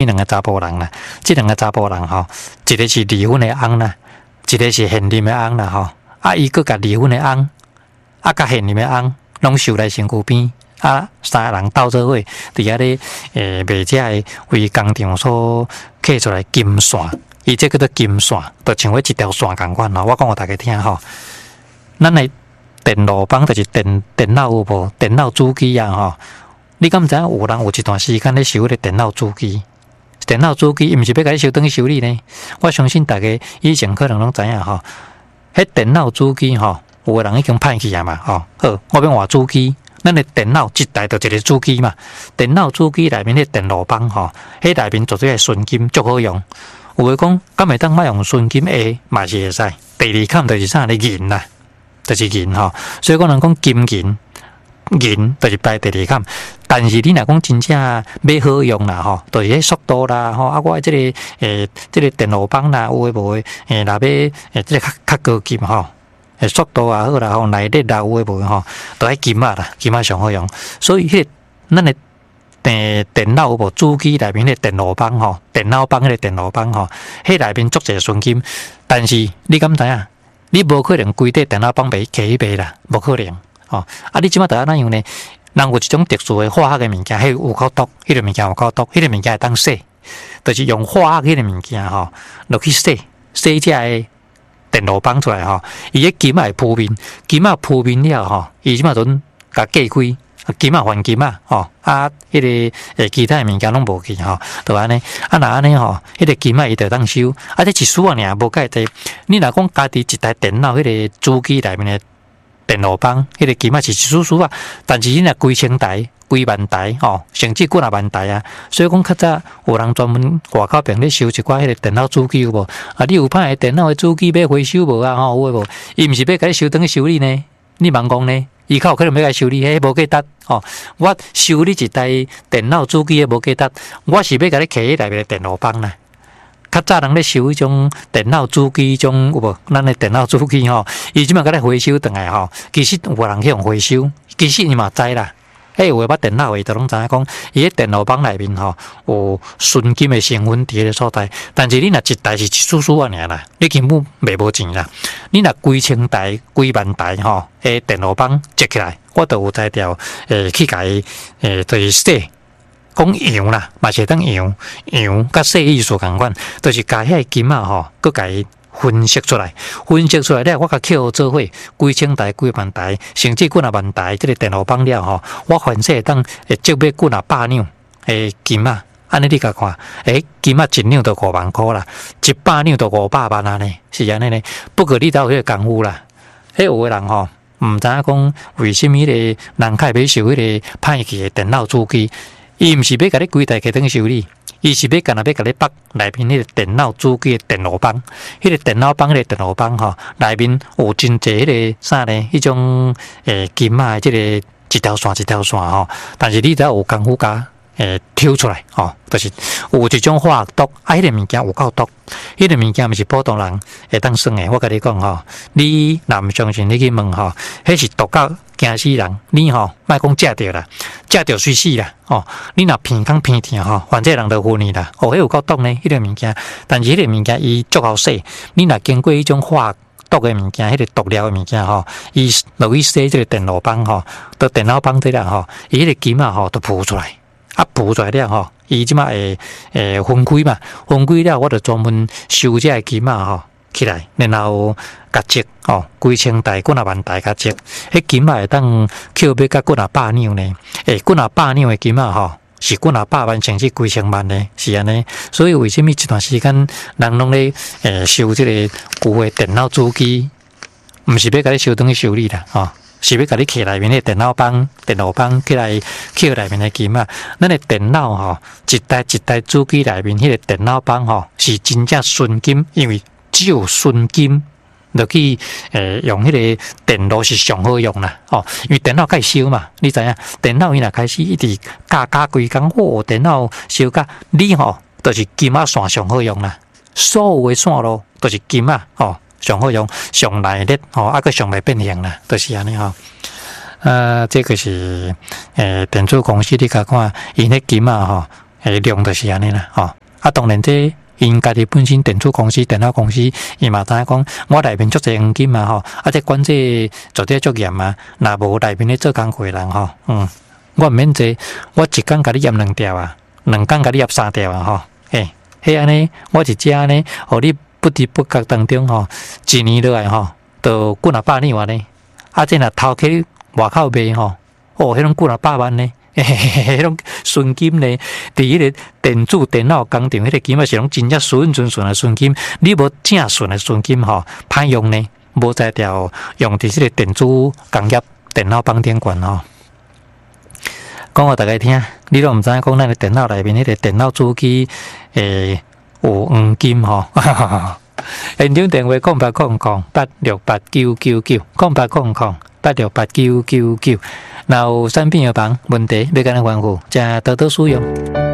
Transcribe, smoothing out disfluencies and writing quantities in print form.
两个查甫人啦，这两个查甫人吼，一个是离婚的翁啦，一个是现任的翁啦吼。啊，伊个甲离婚的翁，啊，甲现任的翁，拢收来身躯边。啊，三个人斗做伙，伫遐咧卖遮个为工厂所刻出来金线，伊这叫做金线，就像迄一条线共款吼。我讲互大家听吼，咱的电路板就是电脑有无？电脑主机啊吼，你敢毋知影有人有一段时间咧修迄个电脑主机？电脑主机伊毋是要甲你收转去修理呢？我相信大家以前可能拢知影吼，迄电脑主机吼，有个人已经歹去啊嘛吼。好，我要换主机。咱的电脑一台就一个主机嘛，电脑主机内面的电路板吼，迄内面做做个纯金足好用。有诶讲，敢会当莫用纯金A嘛是会使。第二坎就是啥咧银啦，就是银吼。所以讲人讲金银就是排第二坎。但是你若讲真正要好用啦吼，就是迄速度啦吼，啊我即个电路板啦，有诶无诶，若要即个较高级吼。速度也好啦，吼内力啦有诶无吼，都爱金啦，金上好用。所以迄咱诶电脑有无主机内面诶电路板吼，电脑板迄个电路板吼，迄内面足侪纯金。但是你敢知影？你无可能规块电脑板起卖啦，无可能吼。啊，你即马得安怎样呢？人有一种特殊诶化学诶物件，迄有够毒，迄个物件有够毒，迄个物件会当洗，就是用化学迄个物件吼，落去洗遮诶。电路板出来吼，伊迄金会铺面，金铺面了吼，伊即马阵甲隔开，金换金吼，啊，迄个其他物件拢无去吼，就安尼，啊，若安尼吼，迄个金伊就当收，啊，这一丝啊尔无介济，你若讲家己一台电脑迄个主机内面的电路板，迄个金是一丝啊，但是你若几千台。几万台吼，甚至几万台啊！所以讲较早有人专门外口边咧收一寡迄个电脑主机有无？啊，你有歹电脑的主机要回收无啊？吼，有诶无？伊毋是要甲你收转去修理呢？你茫讲呢？伊较有可能要甲修理，迄无价值吼。我修理一台电脑主机诶无价值，我是要甲你摕迄内面的电路板啦。较早人咧收迄种电脑主机，种有无？咱诶电脑主机吼，伊即马甲你回收转来吼，其实有人去用回收，其实你嘛知啦。有诶，捌电脑诶，都拢知影讲，伊迄电路板内面吼有纯金诶成分伫个所在。但是你若一台是一丝丝啊尔啦，你根本卖无钱啦。你若几千台、几万台吼，诶电路板接起来，我都有才调去甲伊就是洗，讲样啦，嘛是当样甲洗艺术共款，就是甲遐金啊吼，佮甲伊。分析出来了，我甲扣做伙，几千台、几万台，甚至几万台，这个电路板了吼，我分析当接要几啊百两金啊，安尼你甲看，金啊一两就5万块啦，100两就500万啊呢，是安尼呢。不过你都有迄个功夫啦，有个人吼，毋知影讲为什么迄个人开要收迄个歹去的电脑主机，伊毋是要甲你规台去等修理。伊是要甲你绑内面迄个电脑主机的电路板，迄个电脑板迄个电路板吼，内面有真侪迄个啥呢？迄种金啊，即个一条线吼，但是你只要有功夫甲抽出来吼，就是有一种化学毒，迄个物件有够毒，迄个物件毋是普通人会当算诶。我甲你讲吼，你若毋相信，你去问吼，迄是毒到惊死人，你吼莫讲食着啦，食着随死啦，哦，你若鼻孔鼻疼吼，反正人就昏去啦，迄有够毒呢，迄个物件，但是迄个物件伊足好洗，你若经过迄种化学毒诶物件，迄个毒料诶物件吼，伊落去洗即个电路板吼，到电脑板底啦吼，伊迄个金啊吼都浮出来。啊，浮出来了吼，伊即马会分开嘛，分开了，我就专门收这个金啊吼起来，然后甲折吼，几千台、几啊万台甲折，迄金啊会当扣要甲几啊百两呢，几啊百两的金啊吼，是几啊百万甚至几千万呢，是安尼。所以为什么一段时间人拢咧收这个旧的电脑主机，毋是要甲你收转去修理啦，吼。是要甲你摕内面的电路板起来扣内面的金啊！咱的电脑吼，一台主机内面迄个电脑板吼，是真正纯金，因为只有纯金，就去用迄个电路是上好用啦。哦，因为电脑介烧嘛，你知影？电脑伊若开始一直加规工，电脑烧甲你吼，就是金啊线上好用啦。所有的线路都是金啊，吼。上好用，上耐力吼，啊个上袂变形啦，都、就是安尼吼。这个是电子公司你甲看，因迄金啊吼， 量就是安尼啦，吼。啊，当然这因家己本身电子公司、电脑公司，伊嘛知影讲，我内面足侪黄金嘛，吼，啊，这管这做得足严嘛，若无内面咧做工课人吼，我毋免这，我一工甲你验2条啊，2工甲你验3条啊，吼，迄安尼，我一只呢，互你不知不觉当中吼，一年落来吼，都几若百两呢，啊，这若头去外口卖吼，迄种几若百万呢。迄种纯金呢，伫迄个电脑工厂，迄个金啊是拢真正纯的纯金。你无正纯的纯金吼，歹用呢，无在条用伫即个电子工业电脑帮顶管吼。讲互大家听，你都毋知影讲咱个电脑内面迄个电脑主机有黄金吼。现场电话0800868999，0800868999。若有产品有帮问题，要甲咱吩咐，请多多使用。